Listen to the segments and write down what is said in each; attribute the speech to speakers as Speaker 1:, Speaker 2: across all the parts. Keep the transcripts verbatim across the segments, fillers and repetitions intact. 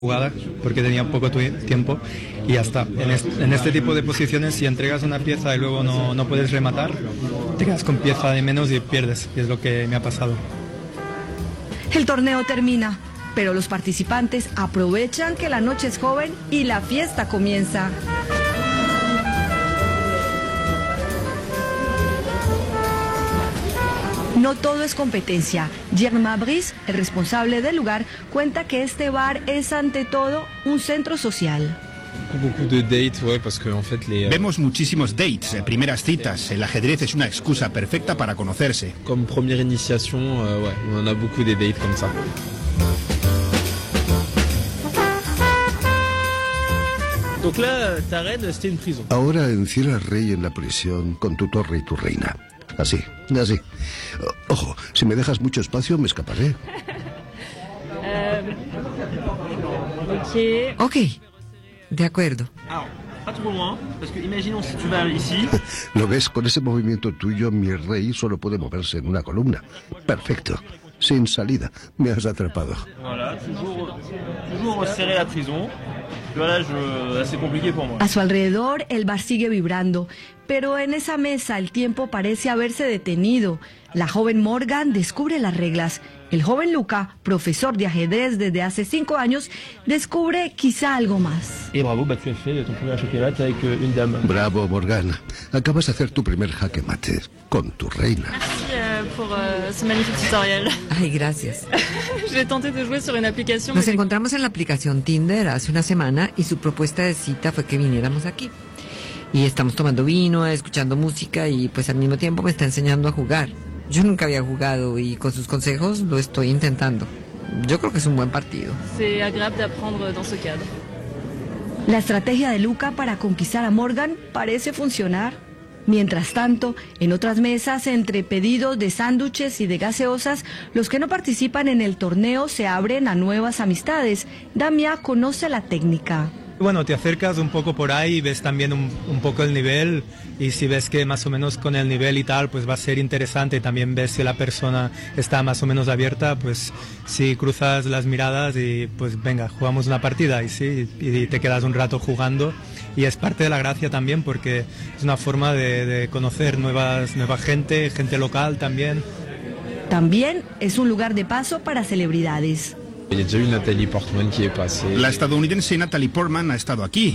Speaker 1: jugada porque tenía poco tiempo y ya está. En este, en este tipo de posiciones, si entregas una pieza y luego no, no puedes rematar, te quedas con pieza de menos y pierdes, y es lo que me ha pasado.
Speaker 2: El torneo termina, pero los participantes aprovechan que la noche es joven y la fiesta comienza. No todo es competencia. Germain Brice, el responsable del lugar, cuenta que este bar es ante todo un centro social.
Speaker 3: Vemos muchísimos dates, eh, primeras citas. El ajedrez es una excusa perfecta para conocerse.
Speaker 4: Como primera iniciación, euh, ouais, on a beaucoup de dates comme ça.
Speaker 5: Donc là, ta reine, c'était une prison.
Speaker 6: Ahora encierra al rey en la prisión con tu torre y tu reina. Así, así. Ojo, si me dejas mucho espacio, me escaparé.
Speaker 2: Ok. Ok, de acuerdo.
Speaker 6: ¿Lo ves? Con ese movimiento tuyo, mi rey solo puede moverse en una columna. Perfecto. Sin salida. Me has atrapado.
Speaker 2: A su alrededor, el bar sigue vibrando, pero en esa mesa el tiempo parece haberse detenido. La joven Morgan descubre las reglas. El joven Luca, profesor de ajedrez desde hace cinco años, descubre quizá algo más.
Speaker 5: Y bravo, bah, tu has fait ton premier jaque mate avec une dame.
Speaker 6: Bravo, Morgan. Acabas de hacer tu primer jaque mate con tu reina.
Speaker 7: Merci euh, por uh, ce magnifique tutoriel.
Speaker 2: Ay, gracias.
Speaker 7: J'ai tenté de jouer sur une application.
Speaker 2: Nos encontramos en la aplicación Tinder hace una semana y su propuesta de cita fue que viniéramos aquí. Y estamos tomando vino, escuchando música y pues al mismo tiempo me está enseñando a jugar. Yo nunca había jugado y con sus consejos lo estoy intentando. Yo creo que es un buen partido.
Speaker 7: C'est agréable d'apprendre dans ce cadre.
Speaker 2: La estrategia de Luca para conquistar a Morgan parece funcionar. Mientras tanto, en otras mesas, entre pedidos de sándwiches y de gaseosas, los que no participan en el torneo se abren a nuevas amistades. Damia conoce la técnica.
Speaker 1: Bueno, te acercas un poco por ahí y ves también un, un poco el nivel, y si ves que más o menos con el nivel y tal, pues va a ser interesante. También ves si la persona está más o menos abierta, pues si cruzas las miradas y pues venga, jugamos una partida y sí, y te quedas un rato jugando, y es parte de la gracia también porque es una forma de, de conocer nuevas, nueva gente, gente local también.
Speaker 2: También es un lugar de paso para celebridades.
Speaker 3: La estadounidense Natalie Portman ha estado aquí.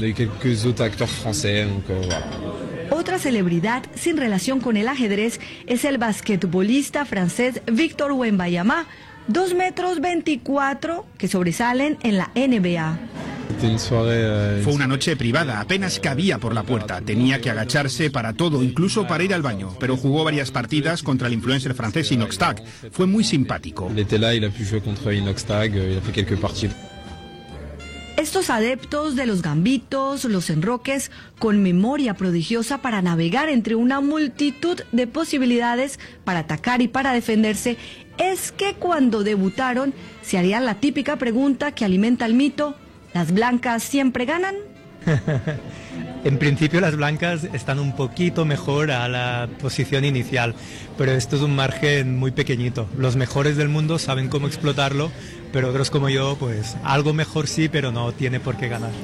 Speaker 2: Otra celebridad sin relación con el ajedrez es el basquetbolista francés Victor Wembanyama, dos metros veinticuatro, que sobresalen en la N B A.
Speaker 3: Fue una noche privada, apenas cabía por la puerta. Tenía que agacharse para todo, incluso para ir al baño. Pero jugó varias partidas contra el influencer francés Inox Tag. Fue muy simpático.
Speaker 2: Estos adeptos de los gambitos, los enroques, con memoria prodigiosa para navegar entre una multitud de posibilidades para atacar y para defenderse, es que cuando debutaron se harían la típica pregunta que alimenta el mito: ¿las blancas siempre ganan?
Speaker 1: En principio las blancas están un poquito mejor a la posición inicial, pero esto es un margen muy pequeñito. Los mejores del mundo saben cómo explotarlo, pero otros como yo, pues algo mejor sí, pero no tiene por qué ganar.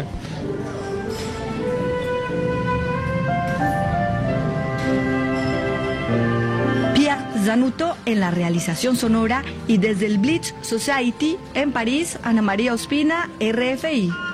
Speaker 2: Pierre Zanuto en la realización sonora, y desde el Blitz Society en París, Ana María Ospina, R F I.